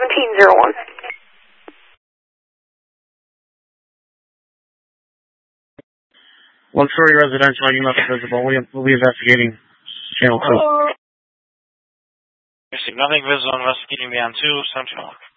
1701. One-story residential, you must be visible. We'll be investigating channel 2. Nothing visible, investigating beyond 2, Central.